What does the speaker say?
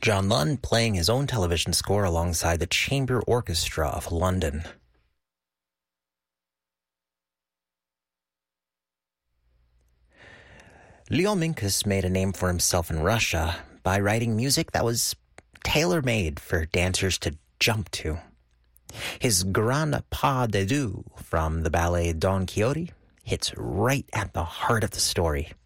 John Lund playing his own television score alongside the Chamber Orchestra of London. Leo Minkus made a name for himself in Russia by writing music that was tailor-made for dancers to jump to. His Grand Pas de Deux from the ballet Don Quixote hits right at the heart of the story.